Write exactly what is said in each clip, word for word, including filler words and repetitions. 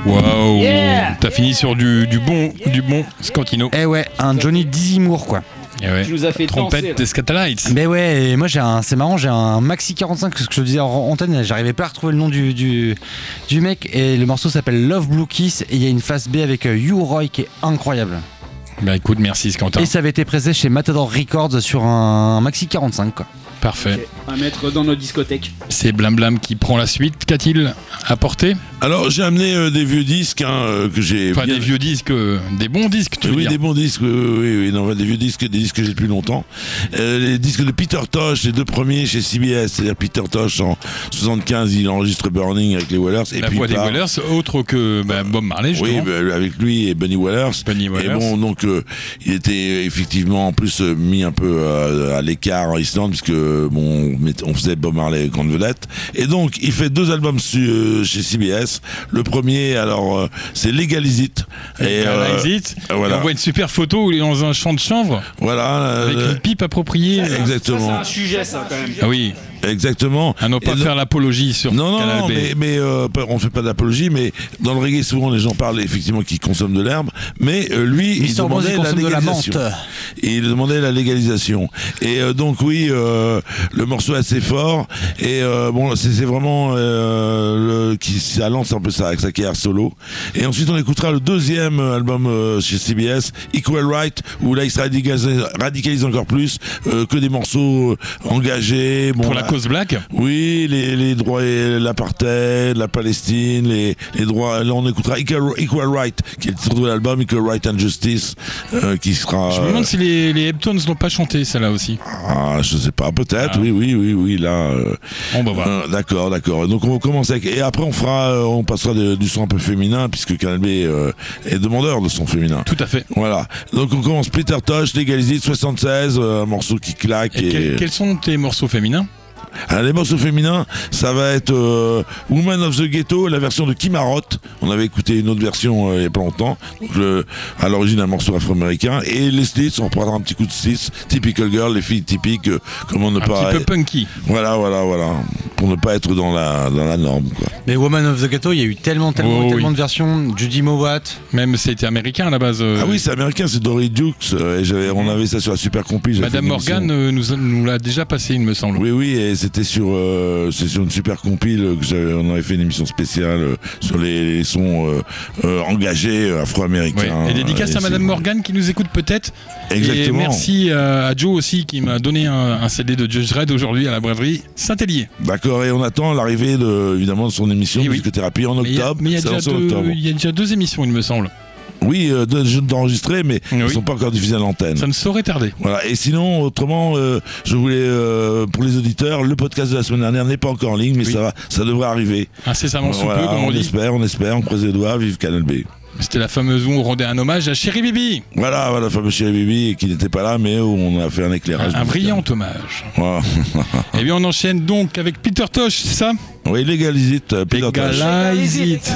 Waouh, Yeah. t'as fini sur du, du bon, du bon Scantino. Eh ouais, un Johnny Dizimour quoi. Eh ouais. Tu nous as fait Trompette danser, là. des Scatalites. Mais ouais, et moi j'ai un, c'est marrant, j'ai un Maxi quarante-cinq, ce que je te disais en antenne, j'arrivais pas à retrouver le nom du, du, du mec, et le morceau s'appelle Love Blue Kiss, et il y a une face B avec euh, You Roy qui est incroyable. Bah écoute, merci Scantin. Et ça avait été pressé chez Matador Records sur un Maxi quarante-cinq quoi. Parfait. À mettre dans nos discothèques. C'est Blam Blam qui prend la suite. Qu'a-t-il apporté? Alors j'ai amené euh, des vieux disques hein, euh, que j'ai. Enfin, bien... des vieux disques, euh, des bons disques, tu veux Oui, dire. des bons disques, oui, oui, oui, non, des vieux disques, des disques que j'ai depuis longtemps. Euh, les disques de Peter Tosh, les deux premiers chez C B S, c'est-à-dire Peter Tosh en soixante-quinze, il enregistre Burning avec les Whalers. Et La puis voix des par- Whalers, autre que bah, Bob Marley, Oui, justement. bah, avec lui et Bunny Whalers. Bunny Et Whalers. bon, donc euh, il était effectivement en plus euh, mis un peu euh, à l'écart en Islande puisque bon, on faisait Bob Marley grande vedette. Et donc il fait deux albums su, euh, chez C B S. Le premier, alors euh, c'est Legalize It. Et, euh, Legalize It. voilà. Et on voit une super photo où il est dans un champ de chanvre Voilà. avec euh, une pipe appropriée. exactement. Ça, c'est un sujet, ça, quand même. Ah oui, Exactement. à ne pas Et faire l'apologie sur Non, non, Canal non, B. mais, mais euh, on fait pas d'apologie, mais dans le reggae, souvent les gens parlent effectivement qu'ils consomment de l'herbe, mais euh, lui, il Mister Bronze, demandait il la consomme de la légalisation. menthe. Et il demandait la légalisation. Et euh, donc oui, euh, le morceau est assez fort, et euh, bon, c'est c'est vraiment euh, le, qui ça lance un peu ça avec sa carrière solo. Et ensuite, on écoutera le deuxième album euh, chez C B S, Equal Right, où là, il se radicalise, radicalise encore plus, euh, que des morceaux engagés. Bon, Pour la là, cause black. oui, les, les droits, l'apartheid, la Palestine, les, les droits. Là, on écoutera Equal, Equal Right, qui est le titre de l'album, Equal Right and Justice, euh, qui sera. Je me demande si les, les Heptones n'ont pas chanté celle-là aussi. Ah, je sais pas, peut-être. Ah. Oui, oui, oui, oui. Là. Euh, Bon bah voilà. euh, d'accord, d'accord. Donc on va commencer avec. Et après, on fera, euh, on passera de- du son un peu féminin, puisque Canal B euh, est demandeur de son féminin. Tout à fait. Voilà. Donc on commence Peter Tosh, Legalize It, soixante-seize, euh, un morceau qui claque. Et, Et, quel- quels sont tes morceaux féminins? Alors, les morceaux féminins, ça va être euh, Woman of the Ghetto, la version de Kimarot. On avait écouté une autre version euh, il y a pas longtemps. Donc, le, à l'origine, un morceau afro-américain. Et les Slits, on prendra un petit coup de Slits. Typical Girl, les filles typiques. Euh, comment ne Un pas. petit peu punky. Voilà, voilà, voilà. Pour ne pas être dans la, dans la norme, quoi. Mais Woman of the Ghetto, il y a eu tellement, tellement, Oh, tellement oui. de versions. Judy Mowat. Même c'était américain à la base. euh, Ah oui, c'est américain, c'est Dory Dukes. euh, et j'avais, on avait ça sur la Super Compil. j'avais Madame fait une émission. Morgan euh, nous, a- nous l'a déjà passé, il me semble. Oui, oui, et c'était sur, euh, c'est sur une super compile que j'avais, on avait fait une émission spéciale euh, sur les, les sons euh, euh, engagés euh, Ouais. afro-américains. Et dédicace Euh, à et Madame c'est- Morgan qui nous écoute peut-être. Exactement. Et merci euh, à Joe aussi qui m'a donné un, un C D de Judge Dredd aujourd'hui à la braderie Saint-Hélier. D'accord, et on attend l'arrivée de, évidemment de son émission Eh oui. Musicothérapie en Mais il y a- octobre. mais il y, a c'est déjà lancé en deux- octobre. il y a déjà deux émissions, il me semble. Oui, euh, deux jeux d'enregistrer, mais Oui. ils ne sont pas encore diffusés à l'antenne. Ça ne saurait tarder. Voilà. Et sinon, autrement, euh, je voulais, euh, pour les auditeurs, le podcast de la semaine dernière n'est pas encore en ligne, mais Oui. ça va, ça devrait arriver. Incessamment sous Voilà, peu, comme on, on dit. espère, on espère, on croise les doigts, vive Canal B. C'était la fameuse où on rendait un hommage à Chéri Bibi. Voilà, voilà, fameux Chéri Bibi, qui n'était pas là, mais où on a fait un éclairage. Un, un musical. brillant hommage. Voilà. Eh bien, on enchaîne donc avec Peter Tosh, c'est ça? Oui, Legalize It, euh, Peter Tosh. Legalize it.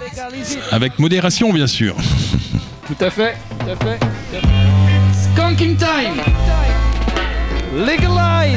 Avec modération, bien sûr. Tout à fait, tout à fait. Skanking time. Legalize.